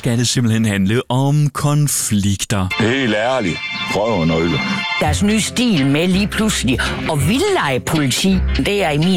skal det simpelthen handle om konflikter. Helt ærligt. Prøv en øjle. Deres nye stil med lige pludselig og vildlegepoliti, det er i min